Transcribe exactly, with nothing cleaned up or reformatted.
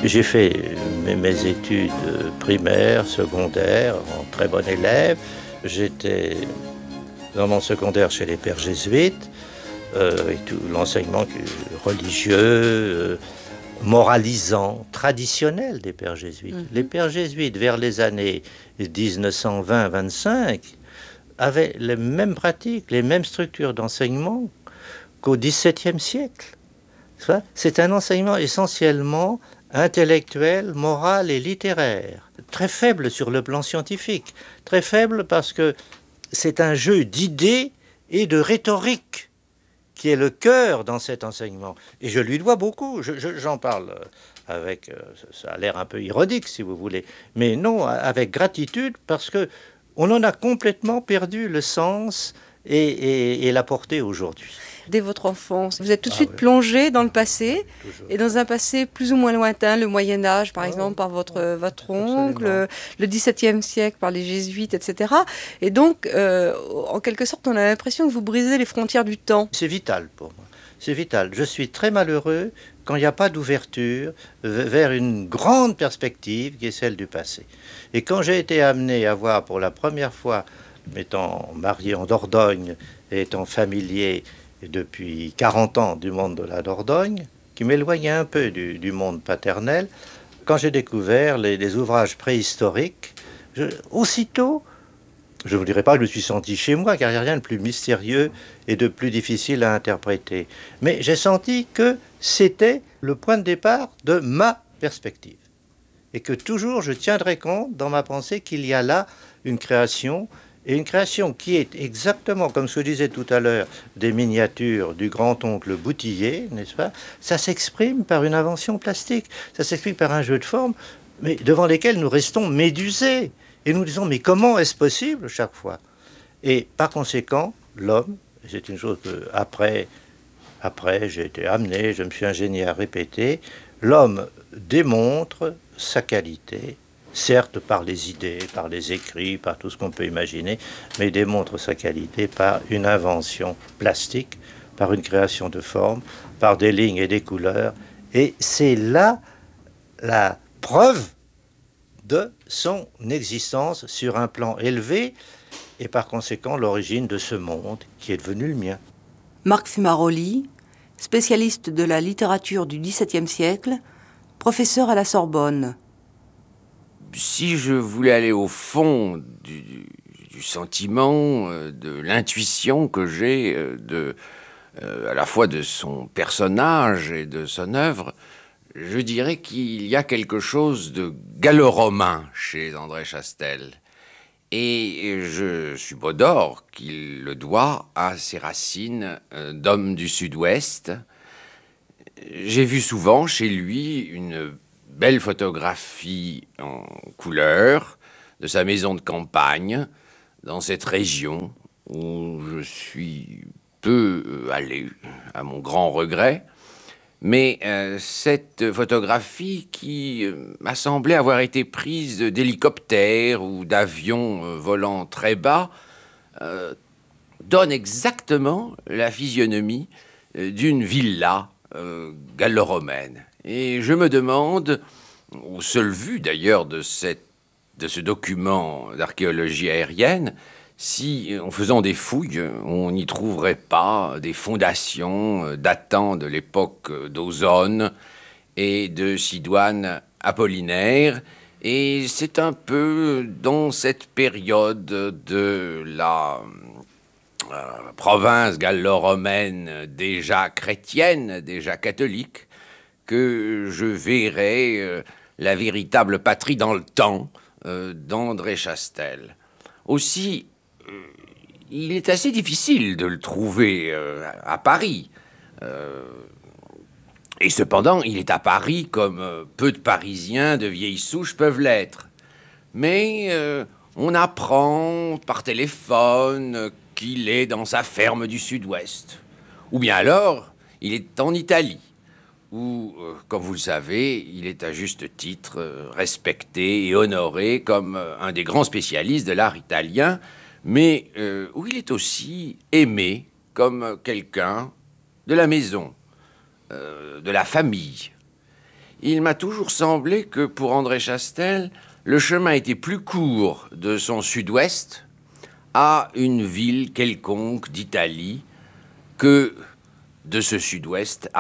J'ai fait mes, mes études primaires, secondaires, en très bon élève. J'étais dans mon secondaire chez les pères jésuites, euh, et tout l'enseignement religieux, euh, moralisant, traditionnel des pères jésuites. Mmh. Les pères jésuites, vers les années dix-neuf cent vingt vingt-cinq, avaient les mêmes pratiques, les mêmes structures d'enseignement qu'au dix-septième siècle. C'est un enseignement essentiellement intellectuel, moral et littéraire. Très faible sur le plan scientifique. Très faible parce que c'est un jeu d'idées et de rhétorique qui est le cœur dans cet enseignement. Et je lui dois beaucoup. Je, je, j'en parle avec... Ça a l'air un peu ironique, si vous voulez. Mais non, avec gratitude, parce que on en a complètement perdu le sens et, et, et la portée aujourd'hui. Dès votre enfance, vous êtes tout de ah suite oui. plongé dans le passé, Toujours. Et dans un passé plus ou moins lointain, le Moyen-Âge par oh, exemple, par votre, oh, votre oncle, absolument. Le dix-septième siècle par les jésuites, et cetera. Et donc, euh, en quelque sorte, on a l'impression que vous brisez les frontières du temps. C'est vital pour moi, c'est vital. Je suis très malheureux quand il n'y a pas d'ouverture vers une grande perspective qui est celle du passé. Et quand j'ai été amené à voir pour la première fois, m'étant marié en Dordogne et étant familier depuis quarante ans du monde de la Dordogne, qui m'éloignait un peu du, du monde paternel, quand j'ai découvert les, les ouvrages préhistoriques, je, aussitôt, je ne vous dirai pas que je me suis senti chez moi, car il n'y a rien de plus mystérieux et de plus difficile à interpréter. Mais j'ai senti que c'était le point de départ de ma perspective. Et que toujours je tiendrai compte dans ma pensée qu'il y a là une création, et une création qui est exactement, comme ce que je disais tout à l'heure, des miniatures du grand-oncle Boutillier, n'est-ce pas? Ça s'exprime par une invention plastique, ça s'exprime par un jeu de formes, mais devant lesquels nous restons médusés. Et nous disons, mais comment est-ce possible chaque fois? Et par conséquent, l'homme, c'est une chose que après, après j'ai été amené, je me suis ingénié à répéter, l'homme démontre sa qualité, certes par les idées, par les écrits, par tout ce qu'on peut imaginer, mais démontre sa qualité par une invention plastique, par une création de formes, par des lignes et des couleurs. Et c'est là la preuve de son existence sur un plan élevé et par conséquent l'origine de ce monde qui est devenu le mien. Marc Fumaroli, spécialiste de la littérature du dix-septième siècle, professeur à la Sorbonne. Si je voulais aller au fond du, du, du sentiment, euh, de l'intuition que j'ai, euh, de, euh, à la fois de son personnage et de son œuvre, je dirais qu'il y a quelque chose de gallo-romain chez André Chastel. Et je suis Baudor qu'il le doit à ses racines euh, d'homme du Sud-Ouest. J'ai vu souvent chez lui une belle photographie en couleur de sa maison de campagne dans cette région où je suis peu allé, à mon grand regret. Mais euh, cette photographie qui euh, m'a semblé avoir été prise d'hélicoptères ou d'avions euh, volant très bas euh, donne exactement la physionomie euh, d'une villa euh, gallo-romaine. Et je me demande, au seul vu d'ailleurs de, cette, de ce document d'archéologie aérienne, si, en faisant des fouilles, on n'y trouverait pas des fondations datant de l'époque d'Ozone et de Sidoine Apollinaire. Et c'est un peu dans cette période de la euh, province gallo-romaine déjà chrétienne, déjà catholique, que je verrai euh, la véritable patrie dans le temps euh, d'André Chastel. Aussi, euh, il est assez difficile de le trouver euh, à Paris. Euh, et cependant, il est à Paris comme euh, peu de Parisiens de vieille souche peuvent l'être. Mais euh, on apprend par téléphone qu'il est dans sa ferme du Sud-Ouest. Ou bien alors, il est en Italie, où, euh, comme vous le savez, il est à juste titre euh, respecté et honoré comme euh, un des grands spécialistes de l'art italien, mais euh, où il est aussi aimé comme quelqu'un de la maison, euh, de la famille. il m'a toujours semblé que pour André Chastel, le chemin était plus court de son sud-ouest à une ville quelconque d'Italie que de ce sud-ouest